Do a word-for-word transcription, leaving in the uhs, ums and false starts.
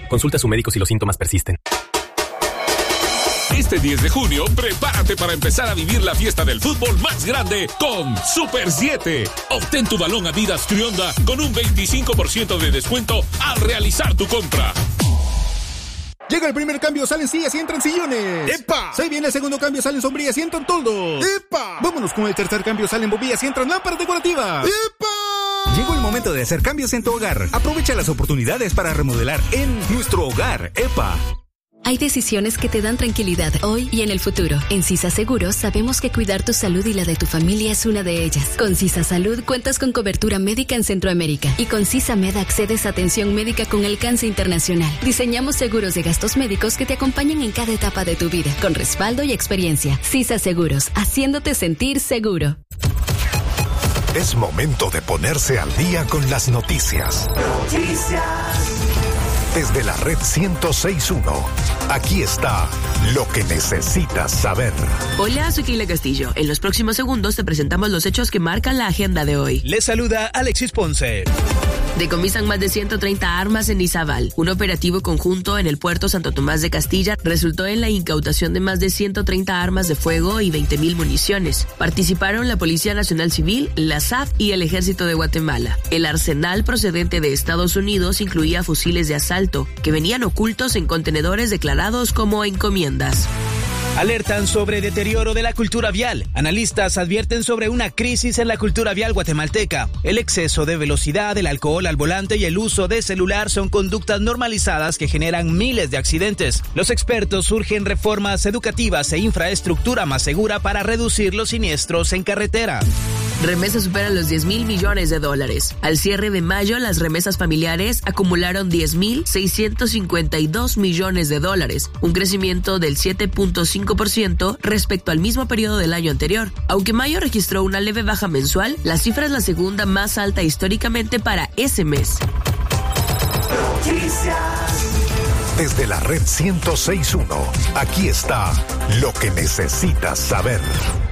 Consulta a su médico si los síntomas persisten. Este diez de junio, prepárate para empezar a vivir la fiesta del fútbol más grande con Super siete. Obtén tu balón Adidas Trionda con un veinticinco por ciento de descuento al realizar tu compra. Llega el primer cambio, salen sillas y entran sillones. ¡Epa! Se viene el segundo cambio, salen sombrillas y entran toldos. ¡Epa! Vámonos con el tercer cambio, salen bombillas y entran lámparas decorativas. ¡Epa! Llegó el momento de hacer cambios en tu hogar. Aprovecha las oportunidades para remodelar en nuestro hogar. ¡Epa! Hay decisiones que te dan tranquilidad hoy y en el futuro. En Sisa Seguros sabemos que cuidar tu salud y la de tu familia es una de ellas. Con Sisa Salud cuentas con cobertura médica en Centroamérica. Y con Sisa Med accedes a atención médica con alcance internacional. Diseñamos seguros de gastos médicos que te acompañan en cada etapa de tu vida, con respaldo y experiencia. Sisa Seguros, haciéndote sentir seguro. Es momento de ponerse al día con las noticias. Noticias. Desde la red ciento seis punto uno, aquí está lo que necesitas saber. Hola, soy Keila Castillo. En los próximos segundos te presentamos los hechos que marcan la agenda de hoy. Les saluda Alexis Ponce. Decomisan más de ciento treinta armas en Izabal. Un operativo conjunto en el puerto Santo Tomás de Castilla resultó en la incautación de más de ciento treinta armas de fuego y veinte mil municiones. Participaron la Policía Nacional Civil, la S A F y el Ejército de Guatemala. El arsenal procedente de Estados Unidos incluía fusiles de asalto, que venían ocultos en contenedores declarados como encomiendas. Alertan sobre deterioro de la cultura vial. Analistas advierten sobre una crisis en la cultura vial guatemalteca. El exceso de velocidad, el alcohol al volante y el uso de celular son conductas normalizadas que generan miles de accidentes. Los expertos urgen reformas educativas e infraestructura más segura para reducir los siniestros en carretera. Remesas superan los diez mil millones de dólares. Al cierre de mayo, las remesas familiares acumularon diez mil seiscientos cincuenta y dos millones de dólares, un crecimiento del siete punto cinco por ciento respecto al mismo periodo del año anterior. Aunque mayo registró una leve baja mensual, la cifra es la segunda más alta históricamente para ese mes. Desde la red ciento seis punto uno, aquí está lo que necesitas saber.